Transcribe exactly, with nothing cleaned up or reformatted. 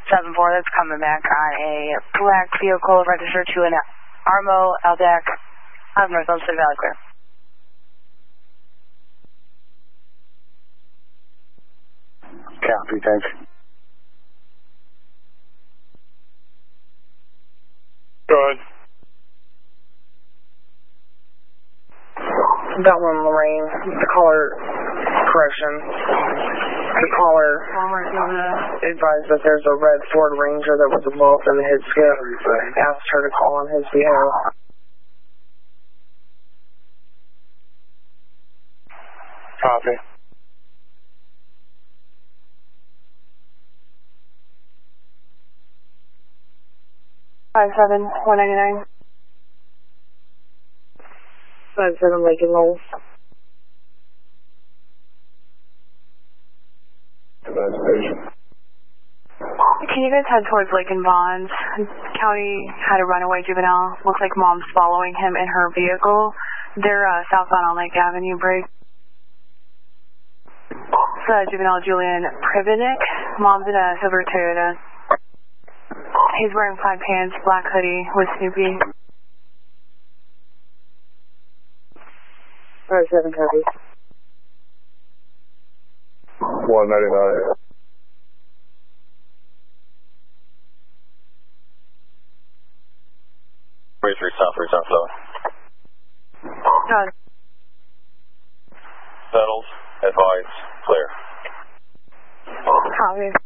seven four, that's coming back on a black vehicle registered to an Armo Aldac out of North Olmsted Valley Clear. Copy, thanks. Go ahead. That one, Lorraine, the caller, correction, the caller advised that there's a red Ford Ranger that was involved in the hit skip, asked her to call on his behalf. Copy. Five seven one ninety nine. Five seven Lincoln Rolls. Can you guys head towards Lincoln Bonds? County had a runaway juvenile. Looks like mom's following him in her vehicle. They're uh, southbound on Lake Avenue Bridge. It's uh, juvenile Julian Privenik. Mom's in a silver Toyota. He's wearing plaid pants, black hoodie with Snoopy. Five seven copy. one ninety-nine. three South, three South, South. Uh, Settled, advise, clear. Copy.